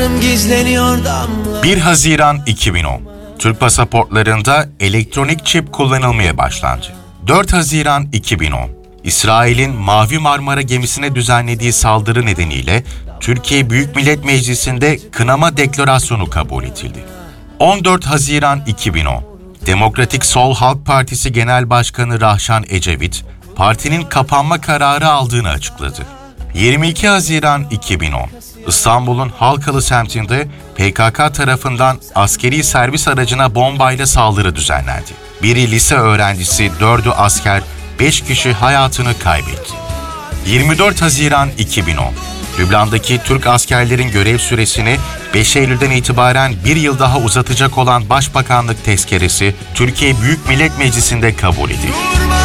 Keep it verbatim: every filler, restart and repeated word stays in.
Sanırım gizleniyor damla. bir Haziran iki bin on. Türk pasaportlarında elektronik çip kullanılmaya başlandı. dört Haziran iki bin on. İsrail'in Mavi Marmara gemisine düzenlediği saldırı nedeniyle Türkiye Büyük Millet Meclisi'nde kınama deklarasyonu kabul edildi. on dört Haziran iki bin on. Demokratik Sol Halk Partisi Genel Başkanı Rahşan Ecevit, partinin kapanma kararı aldığını açıkladı. yirmi iki Haziran iki bin on. İstanbul'un Halkalı semtinde P K K tarafından askeri servis aracına bombayla saldırı düzenlendi. Biri lise öğrencisi, dördü asker, beş kişi hayatını kaybetti. yirmi dört Haziran iki bin on. Lübnan'daki Türk askerlerin görev süresini beş Eylül'den itibaren bir yıl daha uzatacak olan Başbakanlık tezkeresi Türkiye Büyük Millet Meclisi'nde kabul edildi.